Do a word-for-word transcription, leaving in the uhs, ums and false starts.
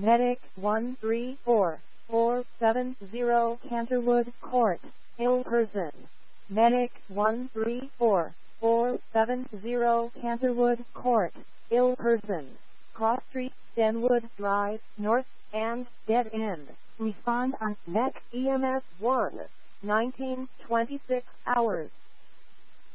Medic one three four four seven zero Canterwood Court, Ilperson. Medic one three four four seven zero Canterwood Court, Ilperson. Cross Street, Denwood Drive, North, and Dead End. Respond on N E C E M S one, nineteen twenty-six hours.